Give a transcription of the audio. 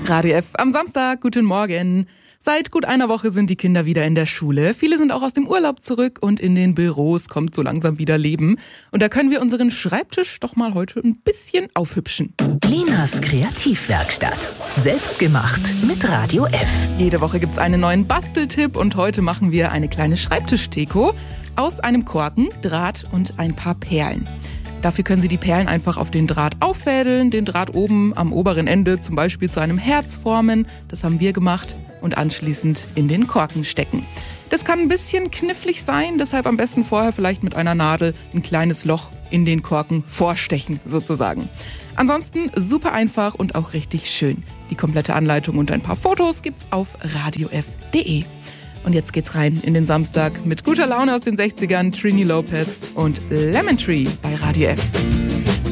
Radio F am Samstag, guten Morgen. Seit gut einer Woche sind die Kinder wieder in der Schule. Viele sind auch aus dem Urlaub zurück und in den Büros kommt so langsam wieder Leben. Und da können wir unseren Schreibtisch doch mal heute ein bisschen aufhübschen. Linas Kreativwerkstatt. Selbstgemacht mit Radio F. Jede Woche gibt's einen neuen Basteltipp und heute machen wir eine kleine Schreibtischdeko aus einem Korken, Draht und ein paar Perlen. Dafür können Sie die Perlen einfach auf den Draht auffädeln, den Draht oben am oberen Ende zum Beispiel zu einem Herz formen. Das haben wir gemacht. Und anschließend in den Korken stecken. Das kann ein bisschen knifflig sein, deshalb am besten vorher vielleicht mit einer Nadel ein kleines Loch in den Korken vorstechen sozusagen. Ansonsten super einfach und auch richtig schön. Die komplette Anleitung und ein paar Fotos gibt's auf radiof.de. Und jetzt geht's rein in den Samstag mit guter Laune aus den 60ern, Trini Lopez und Lemon Tree bei Radio F.